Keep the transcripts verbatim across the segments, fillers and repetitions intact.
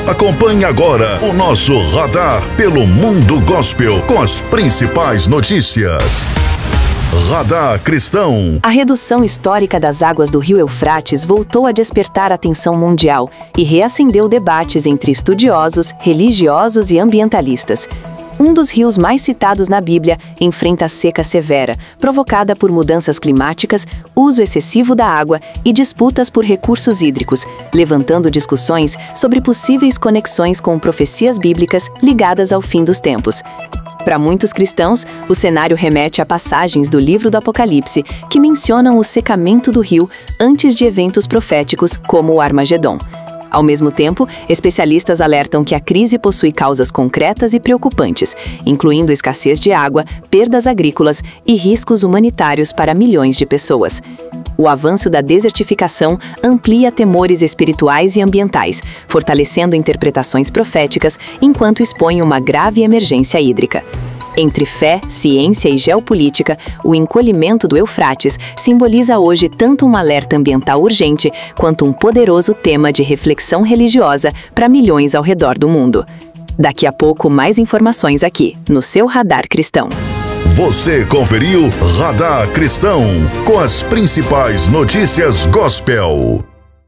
Acompanhe agora o nosso radar pelo mundo gospel com as principais notícias. Radar Cristão. A redução histórica das águas do rio Eufrates voltou a despertar a atenção mundial e reacendeu debates entre estudiosos, religiosos e ambientalistas. Um dos rios mais citados na Bíblia enfrenta seca severa, provocada por mudanças climáticas, uso excessivo da água e disputas por recursos hídricos, levantando discussões sobre possíveis conexões com profecias bíblicas ligadas ao fim dos tempos. Para muitos cristãos, o cenário remete a passagens do livro do Apocalipse que mencionam o secamento do rio antes de eventos proféticos como o Armagedon. Ao mesmo tempo, especialistas alertam que a crise possui causas concretas e preocupantes, incluindo escassez de água, perdas agrícolas e riscos humanitários para milhões de pessoas. O avanço da desertificação amplia temores espirituais e ambientais, fortalecendo interpretações proféticas enquanto expõe uma grave emergência hídrica. Entre fé, ciência e geopolítica, o encolhimento do Eufrates simboliza hoje tanto um alerta ambiental urgente quanto um poderoso tema de reflexão religiosa para milhões ao redor do mundo. Daqui a pouco, mais informações aqui, no seu Radar Cristão. Você conferiu Radar Cristão, com as principais notícias gospel.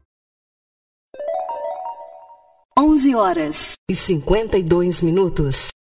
onze horas e cinquenta e dois minutos.